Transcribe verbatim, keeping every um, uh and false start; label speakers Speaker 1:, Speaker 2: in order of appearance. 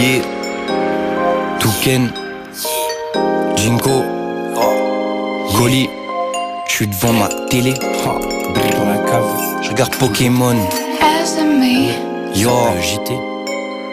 Speaker 1: Yeah. Touken, Jinko, Goli. J'suis devant ma télé, dans la cave. Je regarde Pokémon. Yo, J T.